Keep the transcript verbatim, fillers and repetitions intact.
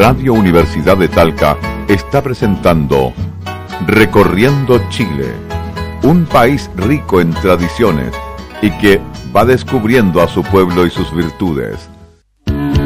Radio Universidad de Talca está presentando Recorriendo Chile, un país rico en tradiciones y que va descubriendo a su pueblo y sus virtudes.